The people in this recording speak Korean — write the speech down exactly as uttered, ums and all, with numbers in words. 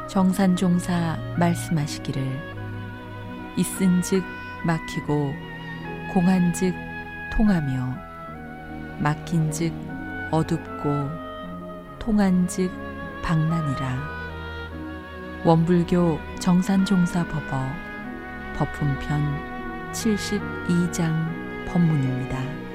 정산종사 말씀하시기를 있은즉 막히고 공한즉 통하며 막힌즉 어둡고 통한즉 방난이라. 원불교 정산종사법어 법품편 칠십이 장 법문입니다.